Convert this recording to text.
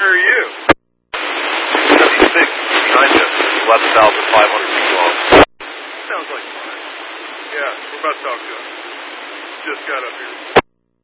Where are you? 76, behind you, 11,500 feet long. Sounds like fun. Yeah, we're about to talk to him. Just got up here.